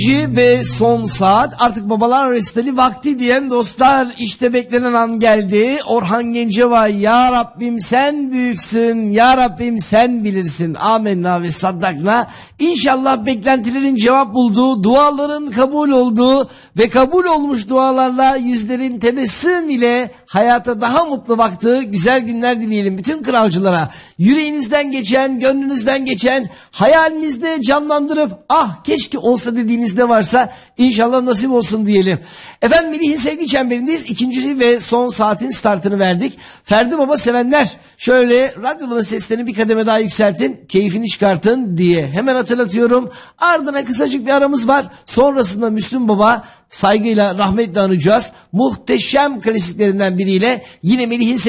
Ve son saat artık babalar resitali vakti diyen dostlar, işte beklenen an geldi. Orhan Gencebay, ya Rabbim sen büyüksün, ya Rabbim sen bilirsin, amenna ve saddakna. İnşallah beklentilerin cevap bulduğu, duaların kabul olduğu ve kabul olmuş dualarla yüzlerin tebessüm ile hayata daha mutlu baktığı güzel günler dileyelim bütün kralcılara. Yüreğinizden geçen, gönlünüzden geçen, hayalinizde canlandırıp ah keşke olsa dediğiniz ne varsa inşallah nasip olsun diyelim. Efendim, Melih'in sevgi çemberindeyiz. İkincisi ve son saatin startını verdik. Ferdi Baba sevenler şöyle radyoların seslerini bir kademe daha yükseltin, keyfini çıkartın diye hemen hatırlatıyorum. Ardına kısacık bir aramız var. Sonrasında Müslüm Baba saygıyla rahmetle anacağız. Muhteşem klasiklerinden biriyle yine Melih'in